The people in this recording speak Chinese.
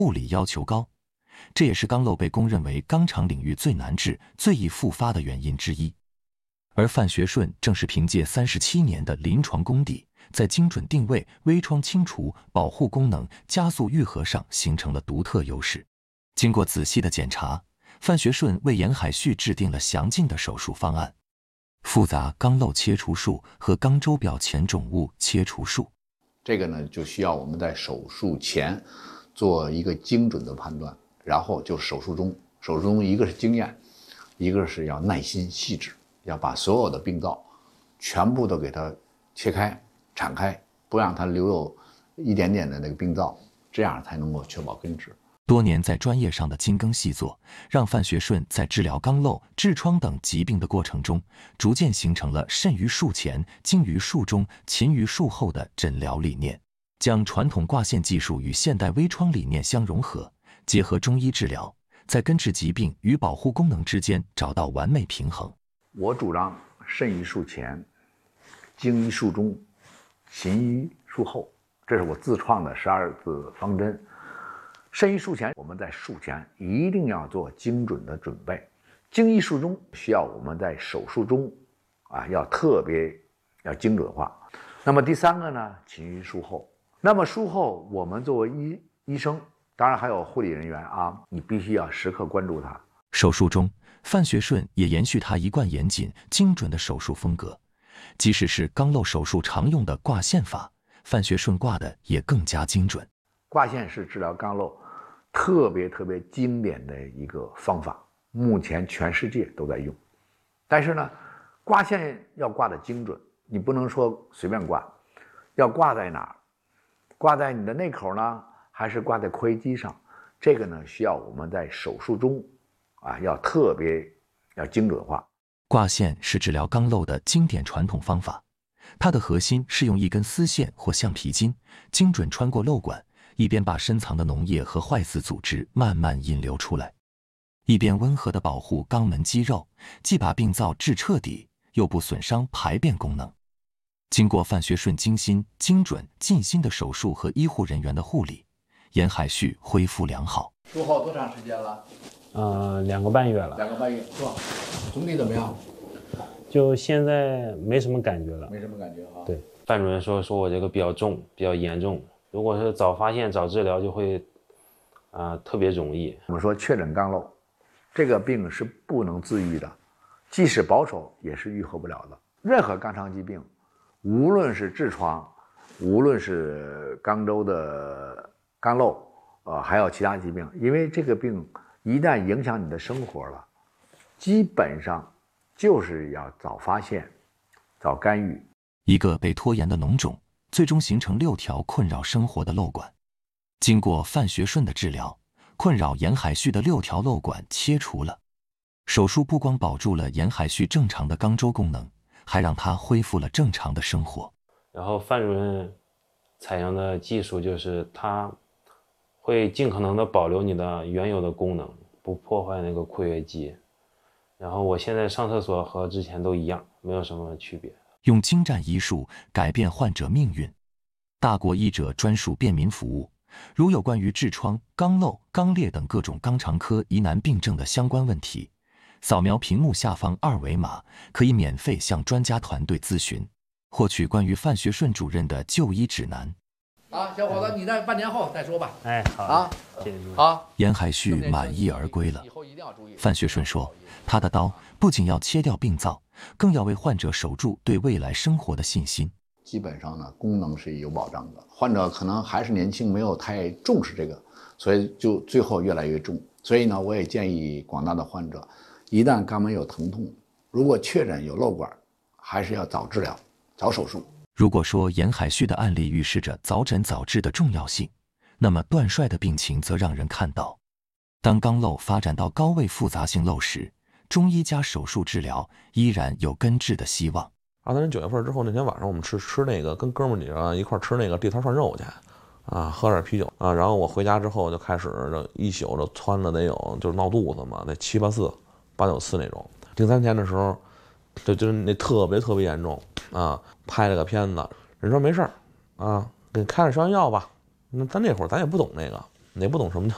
物理要求高，这也是肛瘘被公认为肛肠领域最难治、最易复发的原因之一。而范学顺正是凭借37年的临床功底，在精准定位、微创清除、保护功能、加速愈合上形成了独特优势。经过仔细的检查，范学顺为严海旭制定了详尽的手术方案：复杂肛瘘切除术和肛周表前肿物切除术。 这个呢，就需要我们在手术前做一个精准的判断，然后就手术中，一个是经验，一个是要耐心细致，要把所有的病灶全部都给它切开、铲开，不让它留有一点点的那个病灶，这样才能够确保根治。 多年在专业上的精耕细作，让范学顺在治疗肛瘘、痔疮等疾病的过程中，逐渐形成了慎于术前、精于术中、勤于术后的诊疗理念，将传统挂线技术与现代微创理念相融合，结合中医治疗，在根治疾病与保护功能之间找到完美平衡。 我主张慎于术前，精于术中，勤于术后，这是我自创的12字方针。慎于术前，我们在术前一定要做精准的准备；精于术中，需要我们在手术中要特别精准化。那么第3个呢，勤于术后。那么术后，我们作为医生，当然还有护理人员你必须要时刻关注它。 手术中，范学顺也延续他一贯严谨、精准的手术风格，即使是肛瘘手术常用的挂线法，范学顺挂的也更加精准。 挂线是治疗肛瘘特别经典的一个方法，目前全世界都在用。但是呢，挂线要挂得精准，你不能说随便挂，要挂在哪儿？挂在你的内口呢，还是挂在括约肌上？这个呢，需要我们在手术中要特别精准化。 挂线是治疗肛瘘的经典传统方法，它的核心是用一根丝线或橡皮筋精准穿过瘘管，一边把深藏的脓液和坏死组织慢慢引流出来，一边温和地保护肛门肌肉，既把病灶治彻底，又不损伤排便功能。经过范学顺精心、精准、尽心的手术和医护人员的护理，严海旭恢复良好。 术后多长时间了 ？2个半月了。 2个半月是吧？总体怎么样？ 就现在没什么感觉了。 没什么感觉啊。 对，范主任说我这个比较重，比较严重。如果是早发现、早治疗，就会特别容易。 我们说确诊肛瘘，这个病是不能自愈的，即使保守也是愈合不了的。任何肛肠疾病，无论是痔疮，无论是肛周的肛瘘，还有其他疾病，因为这个病一旦影响你的生活了，基本上就是要早发现、早干预。 一个被拖延的脓肿，最终形成6条困扰生活的瘘管。经过范学顺的治疗，困扰严海旭的6条瘘管切除了。手术不光保住了严海旭正常的肛周功能，还让他恢复了正常的生活。 然后范主任采用的技术就是他会尽可能的保留你的原有的功能，不破坏那个括约肌。然后我现在上厕所和之前都一样，没有什么区别。 用精湛医术改变患者命运，大国医者专属便民服务。如有关于痔疮、肛瘘、肛裂等各种肛肠科疑难病症的相关问题，扫描屏幕下方2维码，可以免费向专家团队咨询，获取关于范学顺主任的就医指南。 小伙子，你在半年后再说吧。 好谢谢主任。 严海旭满意而归了。范学顺说，他的刀不仅要切掉病灶，更要为患者守住对未来生活的信心。 基本上呢，功能是有保障的。患者可能还是年轻，没有太重视这个，所以就最后越来越重。所以呢，我也建议广大的患者，一旦肛门有疼痛，如果确诊有瘘管，还是要早治疗、早手术。 如果说严海旭的案例预示着早诊早治的重要性，那么段帅的病情则让人看到，当肛瘘发展到高位复杂性瘘时，中医加手术治疗依然有根治的希望。 23年9月份之后，那天晚上我们吃那个跟哥们儿一块吃那个地摊涮肉去，喝点啤酒然后我回家之后就开始一宿就窜了得有就是闹肚子嘛，那7、8次、8、9次那种。第3天的时候，就是那特别严重拍了个片子，人说没事给你开点消炎药吧。那咱那会儿咱也不懂那个，也不懂什么叫